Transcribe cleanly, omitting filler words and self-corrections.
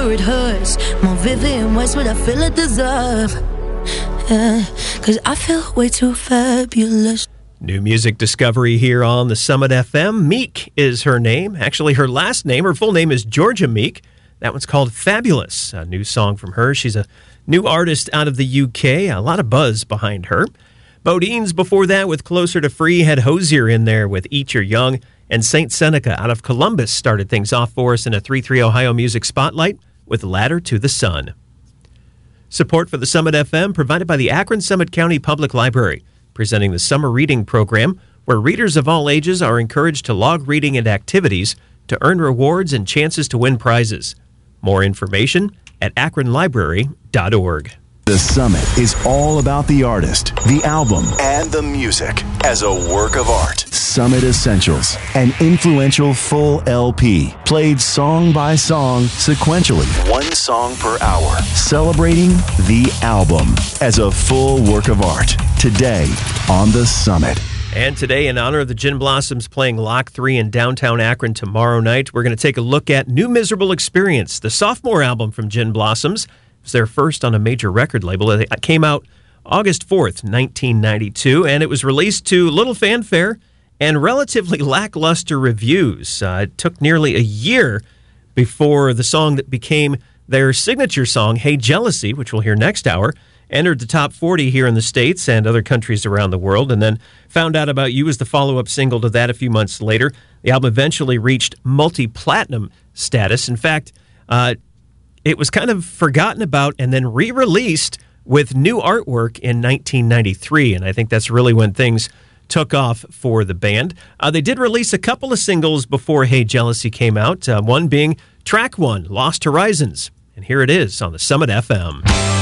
where it hurts. More vivid in ways what I feel I deserve. Yeah, 'cause I feel way too fabulous. New music discovery here on the Summit FM. Meek is her name. Actually, her last name, her full name is Georgia Meek. That one's called Fabulous, a new song from her. She's a new artist out of the UK. A lot of buzz behind her. Bodine's before that with Closer to Free, had Hosier in there with Eat Your Young, and St. Seneca out of Columbus started things off for us in a 3-3 Ohio Music Spotlight with Ladder to the Sun. Support for the Summit FM provided by the Akron Summit County Public Library, presenting the Summer Reading Program, where readers of all ages are encouraged to log reading and activities to earn rewards and chances to win prizes. More information at akronlibrary.org. The Summit is all about the artist, the album, and the music as a work of art. Summit Essentials, an influential full LP, played song by song sequentially, one song per hour, celebrating the album as a full work of art. Today on The Summit. And today, in honor of the Gin Blossoms playing Lock 3 in downtown Akron tomorrow night, we're going to take a look at New Miserable Experience, the sophomore album from Gin Blossoms. It was their first on a major record label. It came out August 4th, 1992, and it was released to little fanfare and relatively lackluster reviews. It took nearly a year before the song that became their signature song, Hey Jealousy, which we'll hear next hour, entered the top 40 here in the States and other countries around the world, and then Found Out About You as the follow-up single to that a few months later. The album eventually reached multi-platinum status. In fact, it was kind of forgotten about and then re-released with new artwork in 1993, and I think that's really when things took off for the band. They did release a couple of singles before Hey Jealousy came out, one being track one, Lost Horizons, and here it is on the Summit FM.